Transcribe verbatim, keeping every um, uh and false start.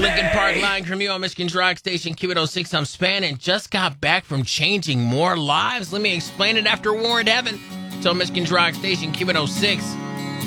Lincoln Park line from you on Michigan's Rock Station Q eight oh six. I'm Span and just got back from changing more lives. Let me explain it after Warrant Heaven. So Michigan's Rock Station Q eight oh six.